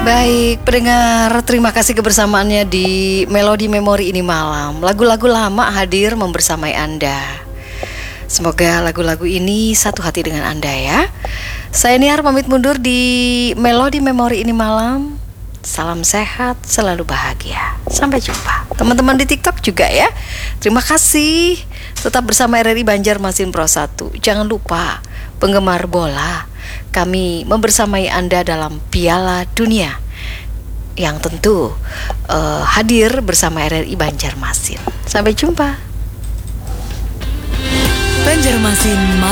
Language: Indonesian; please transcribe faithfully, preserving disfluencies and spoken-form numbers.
Baik, pendengar, terima kasih kebersamaannya di Melodi Memori ini malam. Lagu-lagu lama hadir membersamai Anda. Semoga lagu-lagu ini satu hati dengan Anda ya. Saya Niar pamit mundur di Melodi Memori ini malam. Salam sehat, selalu bahagia. Sampai jumpa. Teman-teman di TikTok juga ya. Terima kasih. Tetap bersama R R I Banjarmasin Pro satu. Jangan lupa, penggemar bola, kami membersamai Anda dalam Piala Dunia yang tentu uh, hadir bersama R R I Banjarmasin. Sampai jumpa. Banjarmasin